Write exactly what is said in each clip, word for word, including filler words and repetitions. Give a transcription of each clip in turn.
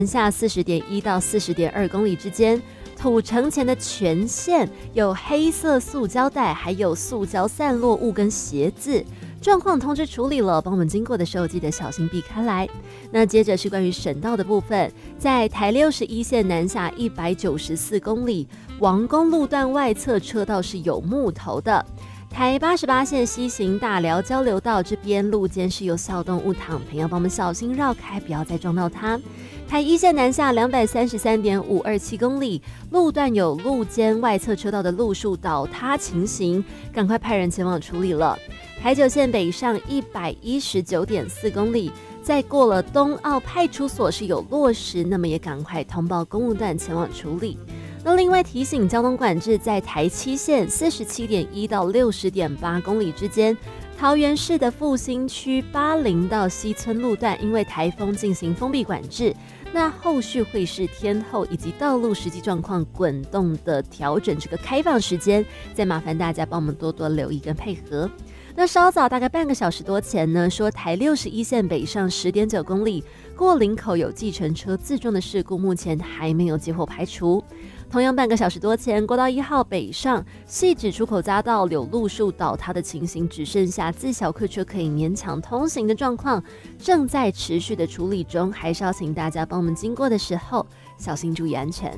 下四十点一到四十点二公里之间，土城前的全线有黑色塑胶袋，还有塑胶散落物跟鞋子。状况通知处理了，帮我们经过的时候记得小心避开来。那接着是关于省道的部分，在台六十一线南下一百九十四公里，王公路段外侧车道是有木头的。台八十八线西行大寮交流道这边路肩是有小动物躺平，要帮我们小心绕开，不要再撞到它。台一线南下两百三十三点五二七公里，路段有路肩外侧车道的路树倒塌情形，赶快派人前往处理了。台九线北上一百一十九点四公里，在过了东澳派出所是有落实，那么也赶快通报公务段前往处理。那另外提醒交通管制，在台七线四十七点一到六十点八公里之间，桃园市的复兴区八零到西村路段，因为台风进行封闭管制，那后续会是天候以及道路实际状况滚动的调整这个开放时间，再麻烦大家帮我们多多留意跟配合。那稍早大概半个小时多前呢，说台六十一线北上十点九公里过林口有计程车自撞的事故，目前还没有结果排除。同样半个小时多前，国道一号北上汐止出口匝道有路树倒塌的情形，只剩下自小客车可以勉强通行的状况，正在持续的处理中，还是要请大家帮我们经过的时候小心注意安全。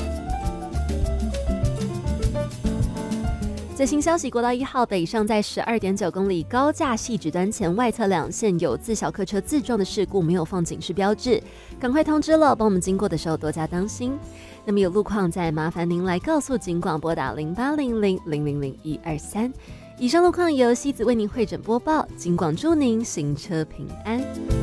最新消息，国道一号北上在十二点九公里高架汐止端前外侧两线有自小客车自撞的事故，没有放警示标志，赶快通知了，帮我们经过的时候多加当心。那么有路况再麻烦您来告诉警广，拨打零八零零零零零一二三。以上路况由西子为您汇整播报，警广祝您行车平安。